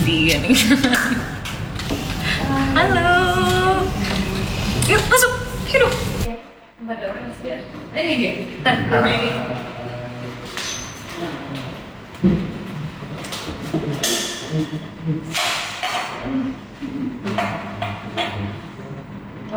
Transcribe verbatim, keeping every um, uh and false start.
mandi ya nih. Halo. Yuk masuk. Hidup. Ada orang sih. Ini dia. Tar, ini. Thank you.